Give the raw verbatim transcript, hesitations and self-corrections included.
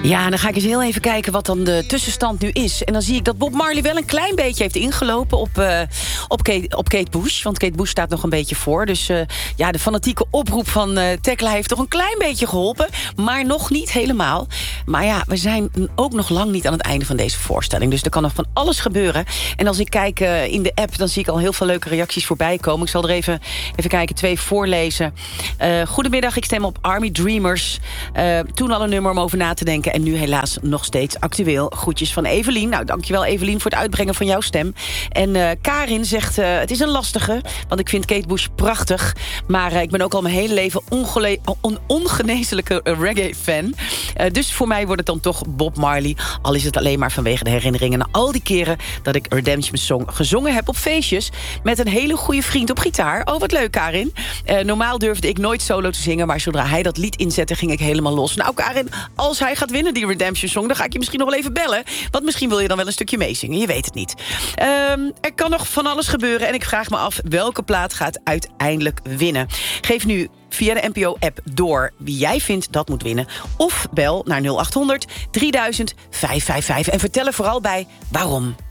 Ja, dan ga ik eens heel even kijken wat dan de tussenstand nu is. En dan zie ik dat Bob Marley wel een klein beetje heeft ingelopen op, uh, op, Kate, op Kate Bush. Want Kate Bush staat nog een beetje voor. Dus uh, ja, de fanatieke oproep van uh, Tekla heeft toch een klein beetje geholpen. Maar nog niet helemaal. Maar ja, we zijn ook nog lang niet aan het einde van deze voorstelling. Dus er kan nog van alles gebeuren. En als ik kijk uh, in de app, dan zie ik al heel veel leuke reacties voorbij komen. Ik zal er even, even kijken, twee voorlezen. Uh, goedemiddag, ik stem op Army Dreamers. Uh, toen al een nummer om over na te denken. En nu helaas nog steeds actueel. Groetjes van Evelien. Nou, dankjewel Evelien voor het uitbrengen van jouw stem. En uh, Karin zegt, uh, het is een lastige. Want ik vind Kate Bush prachtig. Maar uh, ik ben ook al mijn hele leven ongele- on- ongeneeslijke reggae-fan. Uh, dus voor mij wordt het dan toch Bob Marley. Al is het alleen maar vanwege de herinneringen aan al die keren dat ik Redemption Song gezongen heb op feestjes. Met een hele goede vriend op gitaar. Oh, wat leuk, Karin. Uh, normaal durfde ik nooit solo te zingen. Maar zodra hij dat lied inzette, ging ik helemaal los. Nou, Karin, als hij gaat winnen, die Redemption Song, dan ga ik je misschien nog wel even bellen. Want misschien wil je dan wel een stukje meezingen. Je weet het niet. Um, er kan nog van alles gebeuren. En ik vraag me af, welke plaat gaat uiteindelijk winnen? Geef nu via de N P O-app door wie jij vindt dat moet winnen. Of bel naar nul acht honderd drieduizend vijfhonderdvijfenvijftig. En vertel er vooral bij waarom.